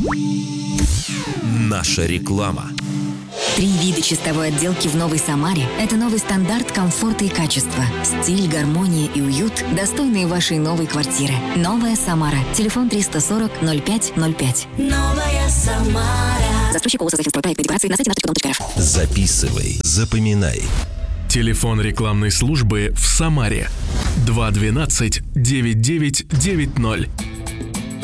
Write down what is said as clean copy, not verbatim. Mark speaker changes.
Speaker 1: Наша реклама.
Speaker 2: 3 вида чистовой отделки в Новой Самаре – это новый стандарт комфорта и качества. Стиль, гармония и уют, достойные вашей новой квартиры. Новая Самара. Телефон 340-05-05.
Speaker 3: Новая Самара.
Speaker 2: Застройщик ООО «Создатель декорации» на сайте nashtricom.rf.
Speaker 1: Записывай, запоминай.
Speaker 4: Телефон рекламной службы в Самаре 212 9990.